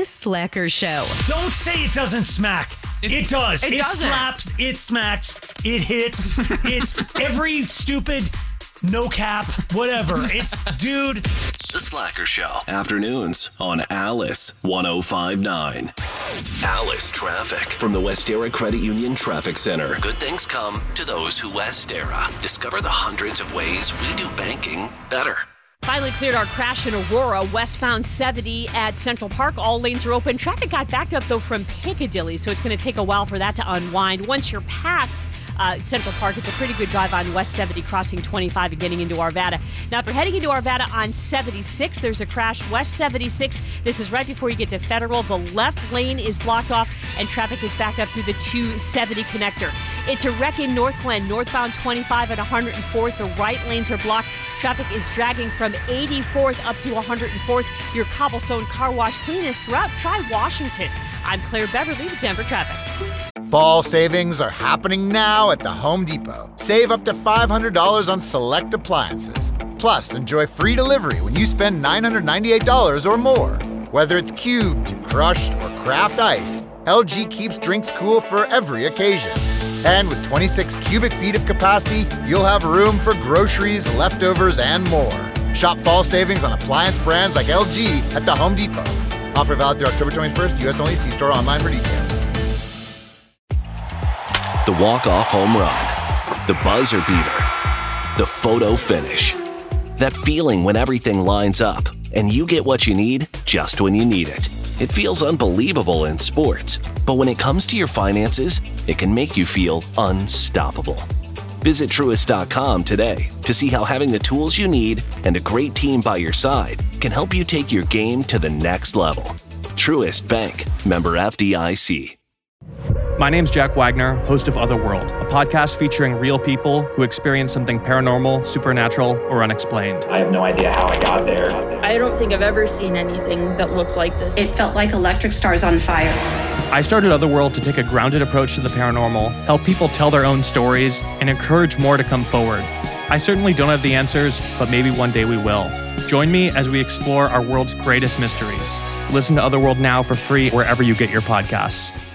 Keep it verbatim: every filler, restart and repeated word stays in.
The Slacker Show. Don't say it doesn't smack. It, it does. It, it doesn't. slaps. It smacks. It hits. It's every stupid no cap, whatever. It's, dude. The Slacker Show. Afternoons on Alice one oh five point nine. Alice Traffic from the Westera Credit Union Traffic Center. Good things come to those who Westera. Discover the hundreds of ways we do banking better. Finally cleared our crash in Aurora, westbound seventy at Central Park. All lanes are open. Traffic got backed up, though, from Piccadilly, so it's going to take a while for that to unwind. Once you're past uh, Central Park, it's a pretty good drive on West seventy, crossing twenty-five and getting into Arvada. Now, if you're heading into Arvada on seventy-six, there's a crash. West seventy-six, this is right before you get to Federal. The left lane is blocked off, and traffic is backed up through the two seventy connector. It's a wreck in North Glen, northbound twenty-five at one hundred fourth. The right lanes are blocked. Traffic is dragging from eighty-fourth up to one hundred fourth. Your cobblestone car wash cleanest route. Try Washington. I'm Claire Beverly with Denver Traffic. Fall savings are happening now at the Home Depot. Save up to five hundred dollars on select appliances. Plus, enjoy free delivery when you spend nine hundred ninety-eight dollars or more. Whether it's cubed, crushed, or craft ice, L G keeps drinks cool for every occasion. And with twenty-six cubic feet of capacity, you'll have room for groceries, leftovers, and more. Shop fall savings on appliance brands like L G at the Home Depot. Offer valid through October twenty-first. U S only. See store online for details. The walk-off home run. The buzzer beater. The photo finish. That feeling when everything lines up and you get what you need just when you need it. It feels unbelievable in sports, but when it comes to your finances, it can make you feel unstoppable. Visit Truist dot com today to see how having the tools you need and a great team by your side can help you take your game to the next level. Truist Bank, member F D I C. My name's Jack Wagner, host of Otherworld, a podcast featuring real people who experience something paranormal, supernatural, or unexplained. I have no idea how I got there. I don't think I've ever seen anything that looks like this. It felt like electric stars on fire. I started Otherworld to take a grounded approach to the paranormal, help people tell their own stories, and encourage more to come forward. I certainly don't have the answers, but maybe one day we will. Join me as we explore our world's greatest mysteries. Listen to Otherworld now for free wherever you get your podcasts.